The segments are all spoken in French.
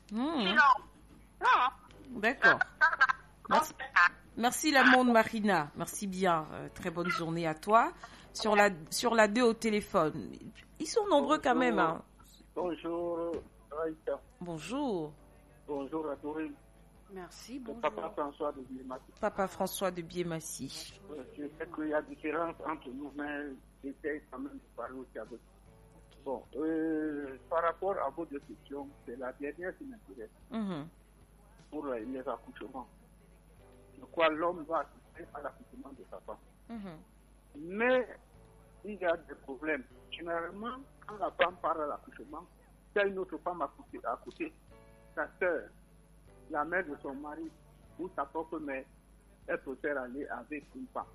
Sinon, non. D'accord. Merci la monde Marina. Merci bien. Très bonne journée à toi. Sur la 2 au téléphone. Ils sont nombreux quand même. Hein. Bonjour, Raïta. Bonjour. Bonjour à tous. Merci, bonjour. Papa François de Biémassi. Papa François de Biémassi. Je sais qu'il y a différence entre nous, mais j'essaie quand même de parler aussi avec vous. Bon, par rapport à vos deux questions, c'est la dernière qui m'intéresse. Pour les accouchements. De quoi l'homme va assister à l'accouchement de sa femme. Mais il y a des problèmes. Généralement, quand la femme part à l'accouchement, il y a une autre femme à côté, sa sœur, la mère de son mari ou sa propre mère, elle préfère aller avec une femme.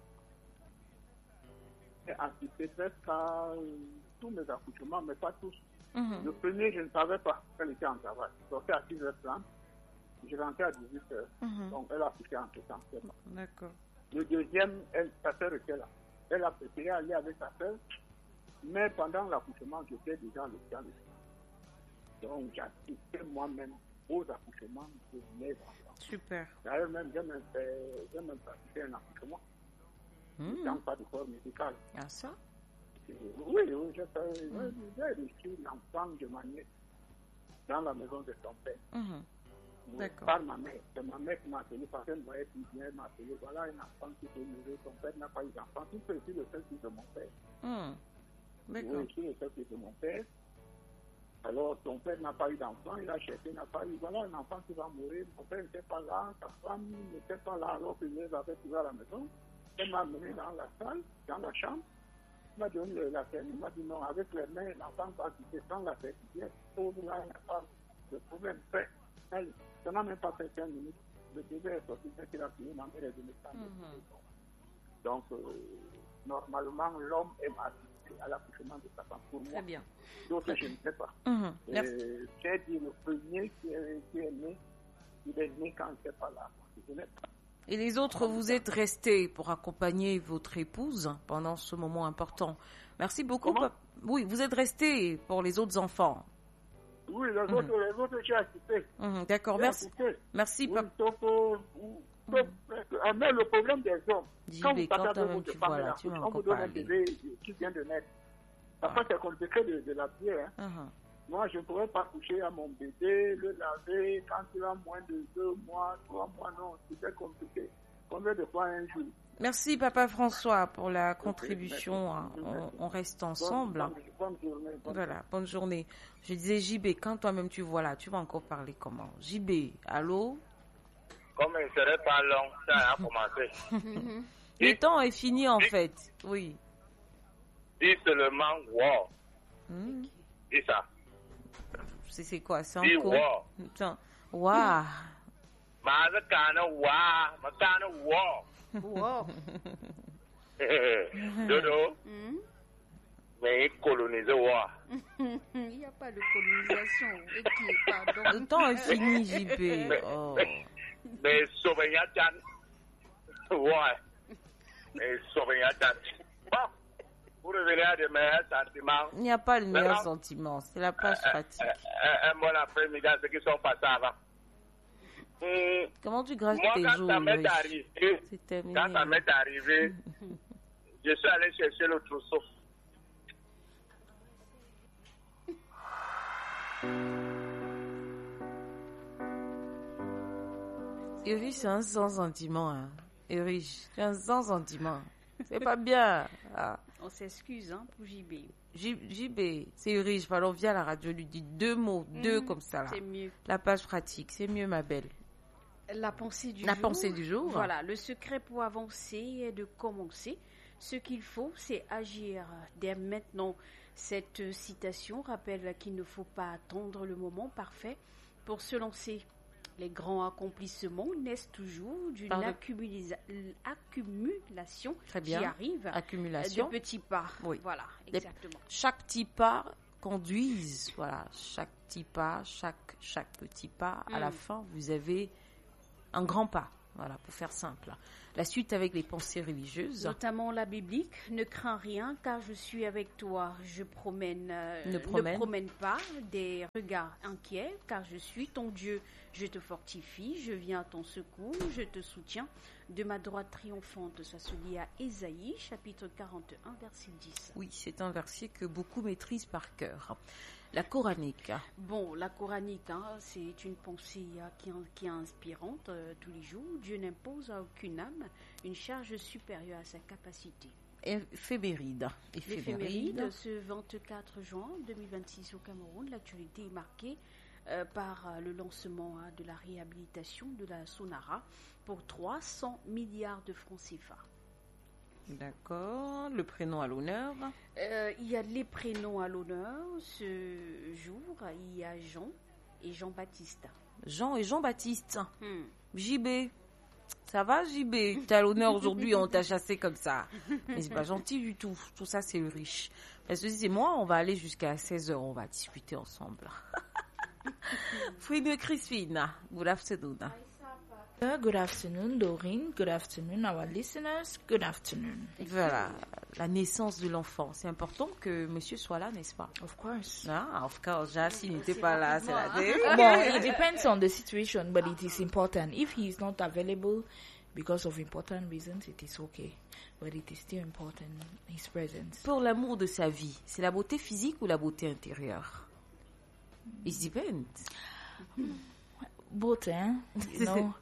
J'ai assisté presque à tous mes accouchements, mais pas tous. Le premier, je ne savais pas qu'elle était en travail. Je sortais à 6h30, je rentrais à 18h. Donc, elle a accouché entre temps. D'accord. Le deuxième, sa sœur était là. Elle a préféré aller avec sa sœur, mais pendant l'accouchement, j'étais déjà à l'hôpital. Donc, j'assistais moi-même aux accouchements de mes enfants. Super. D'ailleurs, même, j'ai même pratiqué un accouchement. Dans pas de corps médical. Ah, ça? Oui, j'ai reçu l'enfant de ma nièce dans la maison de son père. D'accord. Par ma mère. C'est ma mère qui m'a appelé parce qu'elle voyait qui vient m'appeler. Voilà un enfant qui peut mourir. Son père n'a pas eu d'enfant. Tout c'est le seul fils de mon père. D'accord. Oui, c'est le seul fils de mon père. Alors, son père n'a pas eu d'enfant, il a cherché, n'a pas eu. Voilà un enfant qui va mourir. Mon père n'était pas là, sa femme n'était pas là, alors qu'il les avait trouvés à la maison. Elle m'a amené dans la salle, dans la chambre. Il m'a donné la scène. Il m'a dit non, avec les mains, l'enfant va quitter sans la certitude. Pour là, il n'y a pas de problème. Ça n'a même pas fait 5 minutes. Le bébé est sorti, c'est qu'il a fini, ma mère est venue. Donc, normalement, l'homme est assisté à l'accouchement de sa femme. Pour moi, très bien. D'autres, je ne sais pas. J'ai dit le premier qui est né, il est né quand je n'étais pas là. Je n'ai pas. Et les autres, vous êtes restés pour accompagner votre épouse pendant ce moment important. Merci beaucoup. Oui, vous êtes restés pour les autres enfants. Oui, les autres, j'ai assisté. D'accord, merci. Merci, papa. Mais le problème des hommes, quand vous partez avec votre femme, on vous donne un bébé qui vient de naître. Parfois, c'est compliqué de l'appuyer. Moi, je ne pourrais pas coucher à mon bébé, le laver quand il a moins de 2 mois, 3 mois, non, c'est compliqué. Combien de fois un jour? Merci, Papa François, pour la contribution. On reste ensemble. Bonne journée. Voilà, bonne journée. Je disais, JB, quand toi-même tu vois là, tu vas encore parler comment? JB, allô? Comme il ne serait pas long, ça a commencé. Le temps est fini, en fait. Oui. Dis seulement wow. Dis ça. C'est quoi? C'est dis encore... wow. Attends. Wow. Mazakana wow. Mazakana wow. Wow. Dodo. Mais coloniser wow. Il n'y a pas de colonisation. Le temps est fini, JP. Oh. Mais Sauveillat-Chan. Ouais. Mais Sauveillat-Chan. Bon. Pour revenir à de meilleurs sentiments. Il n'y a pas de meilleurs sentiments. C'est la page pratique. Un bon après-midi à ceux qui sont passés avant. Comment tu grâces tes jours? Quand ça m'est arrivé, je suis allé chercher le trousseau. Erich, c'est un sans sentiment. Hein. Erich, c'est un sans sentiment. C'est pas bien. Ah. On s'excuse pour JB. JB, c'est Erich. Pardon, viens à la radio, lui dit 2 mots, 2 comme ça. Là. C'est mieux. La page pratique, c'est mieux, ma belle. La pensée du jour. Voilà, le secret pour avancer est de commencer. Ce qu'il faut, c'est agir dès maintenant. Cette citation rappelle qu'il ne faut pas attendre le moment parfait pour se lancer. Les grands accomplissements naissent toujours d'une accumulation qui arrive de petits pas. Oui. Voilà, exactement. Chaque petit pas conduise. Voilà, chaque petit pas, chaque petit pas. À la fin, vous avez un grand pas. Voilà, pour faire simple. La suite avec les pensées religieuses. Notamment la biblique. Ne crains rien car je suis avec toi. Ne promène pas des regards inquiets car je suis ton Dieu. Je te fortifie, je viens à ton secours, je te soutiens. De ma droite triomphante, ça se lit à Ésaïe, chapitre 41, verset 10. Oui, c'est un verset que beaucoup maîtrisent par cœur. La coranique. Bon, la coranique, c'est une pensée qui est inspirante tous les jours. Dieu n'impose à aucune âme une charge supérieure à sa capacité. Éphéméride. L'éphéméride, ce 24 juin 2026 au Cameroun, l'actualité est marquée par le lancement de la réhabilitation de la Sonara pour 300 milliards de francs CFA. D'accord. Le prénom à l'honneur. Il y a les prénoms à l'honneur. Ce jour, il y a Jean et Jean-Baptiste. Jean et Jean-Baptiste. JB. Ça va, JB? T'as l'honneur aujourd'hui, on t'a chassé comme ça. Mais c'est pas gentil du tout. Tout ça, c'est le riche. Parce que c'est moi, on va aller jusqu'à 16h. On va discuter ensemble. Frida Crispin, good afternoon. Good afternoon, Doreen. Good afternoon, our listeners. Good afternoon. Voilà, la naissance de l'enfant. C'est important que monsieur soit là, n'est-ce pas? Of course. Ah, of course. S'il n'était pas là, c'est la dé. Well, it depends on the situation, but it is important. If he is not available because of important reasons, it is okay. But it is still important, his presence. Pour l'amour de sa vie, c'est la beauté physique ou la beauté intérieure? It depends. Both, you know.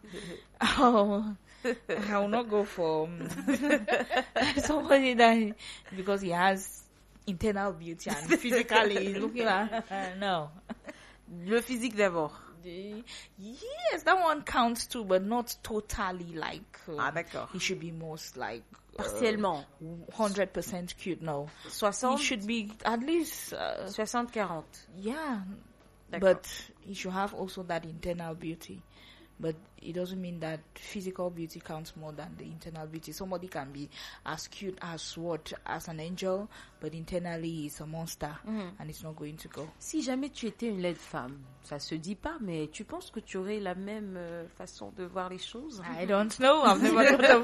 I will not go for somebody that because he has internal beauty and physically looking at no. Le physique d'abord. Yes, that one counts too, but not totally like. D'accord. He should be most like. Partiellement. 100% cute, no. 60. He should be at least 60-40. Yeah. D'accord. But he should have also that internal beauty. But it doesn't mean that physical beauty counts more than the internal beauty. Somebody can be as cute as an angel, but internally he's a monster, and it's not going to go. Si jamais tu étais une laide femme, ça se dit pas, mais tu penses que tu aurais la même façon de voir les choses? I don't know. I've never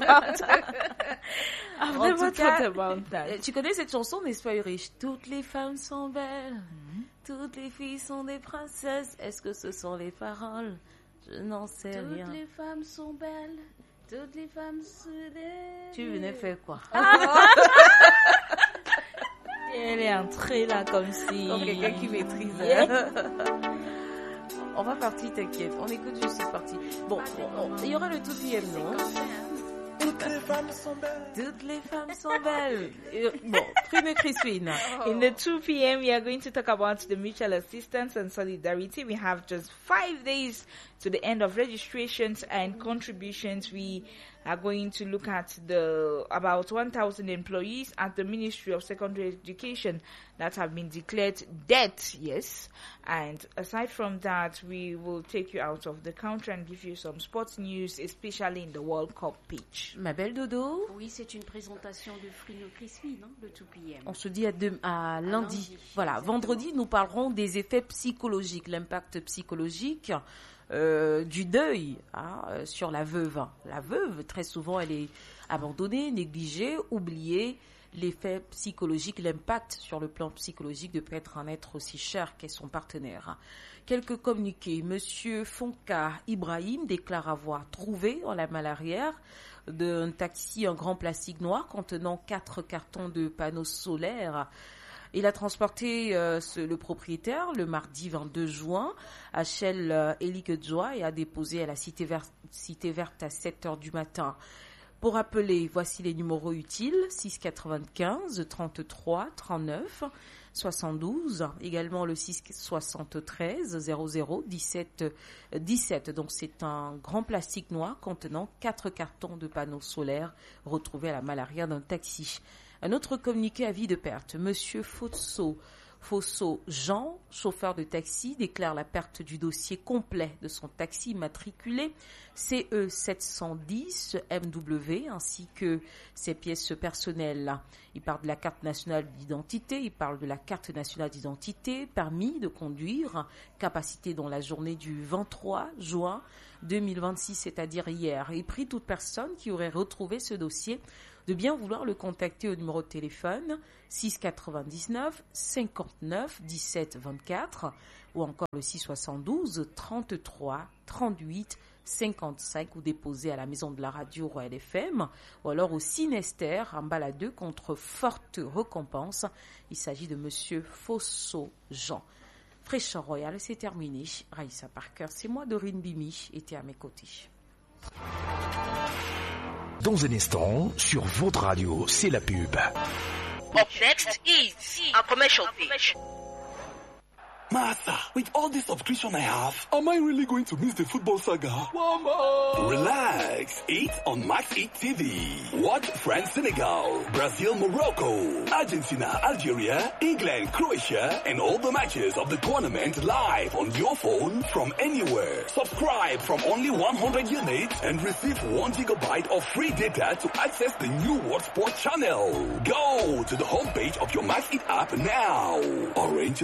thought about that. Tu connais cette chanson, n'est-ce pas, Ulrich? Toutes les femmes sont belles, toutes les filles sont des princesses. Est-ce que ce sont les paroles? Je n'en sais rien. Toutes les femmes sont belles, toutes les femmes se dédient. Tu venais faire quoi? Elle est entrée là comme si... Comme quelqu'un qui maîtrise. On va partir, t'inquiète. On écoute juste cette partie. Bon, il y aura le 2PM, non? Toutes les femmes sont belles. Toutes les femmes sont belles. Bon, Prime Crispin. In the 2 p.m., we are going to talk about the mutual assistance and solidarity. We have just 5 days to the end of registrations and contributions. We are going to look at about 1,000 employees at the Ministry of Secondary Education that have been declared dead, yes. And aside from that, we will take you out of the country and give you some sports news, especially in the World Cup pitch. Ma belle Dodo. Oui, c'est une présentation de Frino Crispin, le 2 p.m. On se dit à lundi. Voilà, vendredi, nous parlerons des effets psychologiques, l'impact psychologique du deuil sur la veuve. La veuve, très souvent, elle est abandonnée, négligée, oubliée. L'effet psychologique, l'impact sur le plan psychologique de peut-être un être aussi cher qu'est son partenaire. Quelques communiqués. Monsieur Fonka Ibrahim déclare avoir trouvé en la malle arrière d'un taxi un grand plastique noir contenant 4 cartons de panneaux solaires. Il a transporté le propriétaire le mardi 22 juin à Shell Elikedzwa et a déposé à la Cité Verte à 7h du matin. Pour appeler, voici les numéros utiles, 695 33 39 72, également le 673 00 17 17. Donc c'est un grand plastique noir contenant 4 cartons de panneaux solaires retrouvés à la malle arrière d'un taxi. Un autre communiqué avis de perte. Monsieur Fosso Jean, chauffeur de taxi, déclare la perte du dossier complet de son taxi immatriculé CE 710 MW ainsi que ses pièces personnelles. Il parle de la carte nationale d'identité, il parle de la carte nationale d'identité, permis de conduire, capacité dans la journée du 23 juin 2026, c'est-à-dire hier. Il prie toute personne qui aurait retrouvé ce dossier de bien vouloir le contacter au numéro de téléphone 699 59 17 24 ou encore le 672 33 38 55 ou déposer à la maison de la radio Royal FM ou alors au Cinester en balade contre forte récompense. Il s'agit de Monsieur Fosso Jean. Fraîcheur Royal, c'est terminé. Raïssa Parker, c'est moi, Dorine Bimi, était à mes côtés. Dans un instant, sur votre radio, c'est la pub. Up next is a commercial pitch. Martha, with all this subscription I have, am I really going to miss the football saga? Mama! Relax. It's on Max Eat TV. Watch France, Senegal, Brazil, Morocco, Argentina, Algeria, England, Croatia, and all the matches of the tournament live on your phone from anywhere. Subscribe from only 100 units and receive 1 gigabyte of free data to access the new World Sports channel. Go to the homepage of your Max Eat app now. Orange